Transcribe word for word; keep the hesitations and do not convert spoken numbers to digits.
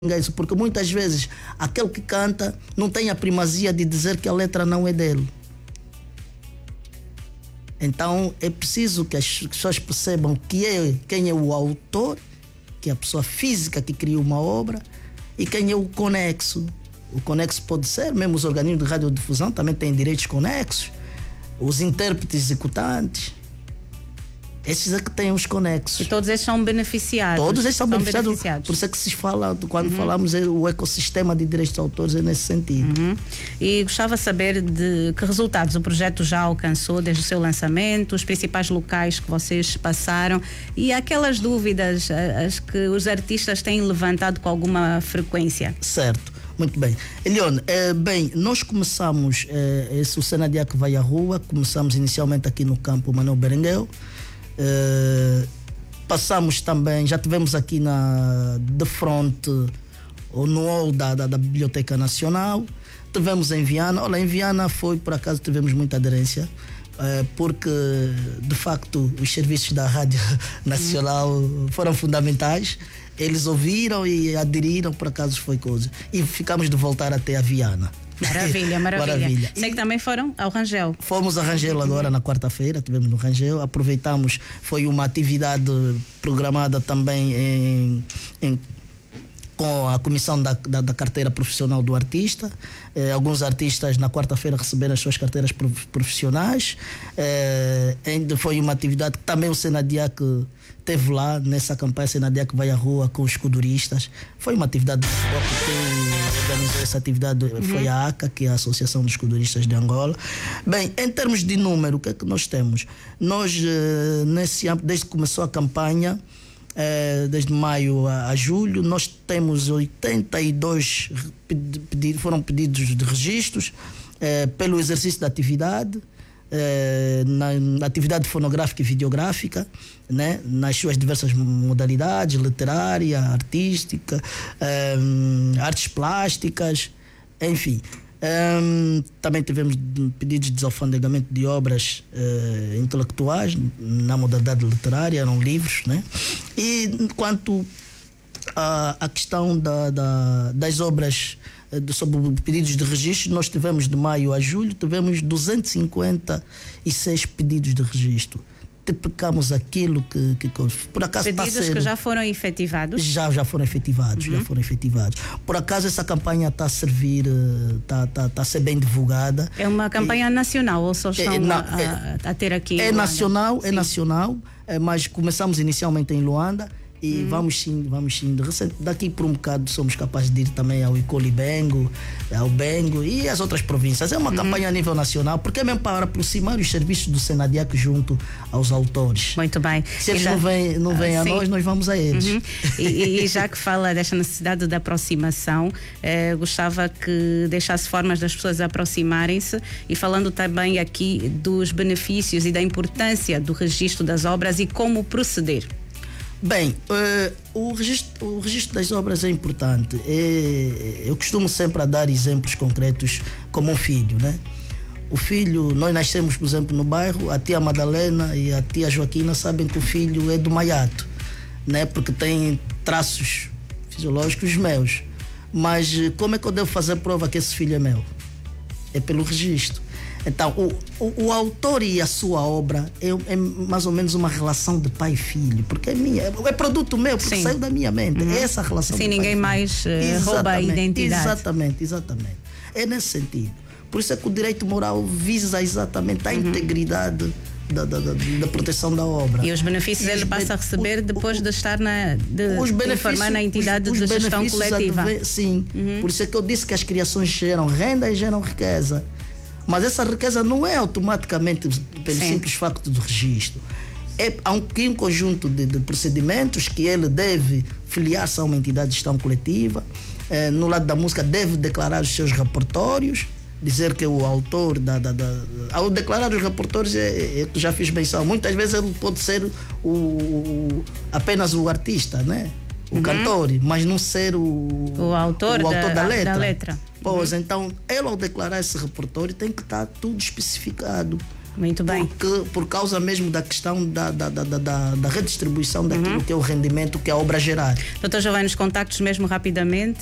isso, porque muitas vezes aquele que canta não tem a primazia de dizer que a letra não é dele. Então é preciso que as pessoas percebam que é, quem é o autor, que é a pessoa física que criou uma obra, e quem é o conexo. O conexo pode ser, mesmo os organismos de radiodifusão também têm direitos conexos, os intérpretes executantes. Esses é que têm os conexos. E todos esses são beneficiados. Todos esses são, são beneficiados. beneficiados. Por isso é que se fala, quando uhum. falamos o ecossistema de direitos de autores, é nesse sentido. Uhum. E gostava de saber de que resultados o projeto já alcançou desde o seu lançamento, os principais locais que vocês passaram e aquelas dúvidas as que os artistas têm levantado com alguma frequência. Certo. Muito bem. Elione, é, bem, nós começamos, é, esse, o Senadiac vai à rua, começamos inicialmente aqui no campo Manuel Berenguel. Uh, passamos também, já tivemos aqui na de frente ou no hall da, da, da Biblioteca Nacional, tivemos em Viana. Olha, em Viana foi, por acaso tivemos muita aderência, uh, porque de facto os serviços da Rádio Nacional uhum. foram fundamentais. Eles ouviram e aderiram, por acaso foi coisa, e ficamos de voltar até a Viana. Maravilha, maravilha. maravilha. Sei e que também foram ao Rangel. Fomos a Rangel agora na quarta-feira, tivemos no Rangel, aproveitamos, foi uma atividade programada também em, em, com a comissão da, da, da carteira profissional do artista. Eh, alguns artistas na quarta-feira receberam as suas carteiras profissionais. Eh, ainda foi uma atividade que também o Senadiac teve lá nessa campanha. Senadiac vai à rua com os escuduristas. Foi uma atividade que quem organizou essa atividade uhum. foi a ACA, que é a Associação dos Escuduristas de Angola. Bem, em termos de número, o que é que nós temos? Nós, eh, nesse âmbito, desde que começou a campanha, eh, desde maio a, a julho, nós temos oitenta e dois pedidos, foram pedidos de registros eh, pelo exercício da atividade. Eh, na, na atividade fonográfica e videográfica, né, nas suas diversas modalidades, literária, artística, eh, artes plásticas, enfim. Eh, também tivemos pedidos de desalfandegamento de obras eh, intelectuais na modalidade literária, eram livros, né? E quanto à, à questão da, da, das obras sobre pedidos de registro, nós tivemos de maio a julho, tivemos duzentos e cinquenta e seis pedidos de registro. Tipicamos aquilo que, que por acaso pedidos está a ser, que já foram efetivados? Já, já foram efetivados, uhum. já foram efetivados. Por acaso essa campanha está a servir, está, está, está a ser bem divulgada. É uma campanha é, nacional ou só estão é, na, a, é, a ter aqui em É Luanda? nacional, Sim. é nacional, é, mas começamos inicialmente em Luanda. E hum. vamos sim, vamos sim. Daqui por um bocado somos capazes de ir também ao Icolibengo, ao Bengo e as outras províncias. É uma hum. campanha a nível nacional, porque é mesmo para aproximar os serviços do Senadiac junto aos autores. Muito bem. Se eles já, não vêm não vêm uh, a sim. nós, nós vamos a eles. Uhum. E, e já que fala desta necessidade de aproximação, eh, gostava que deixasse formas das pessoas aproximarem-se e falando também aqui dos benefícios e da importância do registro das obras e como proceder. Bem, uh, o, registro, o registro das obras é importante. É, eu costumo sempre a dar exemplos concretos como um filho, né? O filho, nós nascemos, por exemplo, no bairro, a tia Madalena e a tia Joaquina sabem que o filho é do Maiato, né? Porque tem traços fisiológicos meus. Mas como é que eu devo fazer prova que esse filho é meu? É pelo registro. Então, o, o, o autor e a sua obra é, é mais ou menos uma relação de pai e filho, porque é minha, é produto meu, porque Sim. saiu da minha mente. Uhum. É essa relação. Sim, ninguém mais uh, rouba a identidade. Exatamente, exatamente. É nesse sentido. Por isso é que o direito moral visa exatamente a uhum. integridade da, da, da, da proteção da obra. E os benefícios e ele passa a receber o, depois o, de estar na, de, os de informar na entidade os, os de gestão coletiva. Adver, sim, uhum. Por isso é que eu disse que as criações geram renda e geram riqueza. Mas essa riqueza não é automaticamente pelo Sim. simples facto do registro. É, há um, um conjunto de, de procedimentos que ele deve filiar-se a uma entidade de gestão coletiva. É, no lado da música, deve declarar os seus repertórios, dizer que é o autor da. da, da ao declarar os repertórios, é, é, eu já fiz menção. Muitas vezes ele pode ser o, o, apenas o artista, né? O uhum. cantor, mas não ser o, o autor, o autor da, da letra. Da letra. Pois, uhum. então, ele ao declarar esse repertório tem que estar tudo especificado Muito bem. Porque, por causa mesmo da questão da, da, da, da, da redistribuição daquilo uhum. que é o rendimento que a obra gerar. Doutor Giovanni, os contactos mesmo rapidamente.